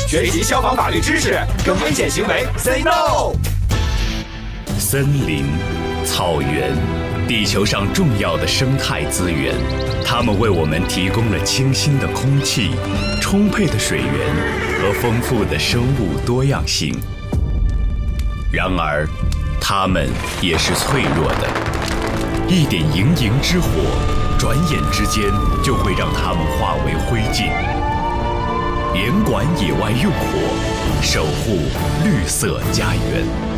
学习消防法律知识，跟危险行为 say no。 森林、草原，地球上重要的生态资源，它们为我们提供了清新的空气、充沛的水源和丰富的生物多样性。然而，它们也是脆弱的，一点营营之火，转眼之间就会让它们化为灰烬。严管野外用火，守护绿色家园。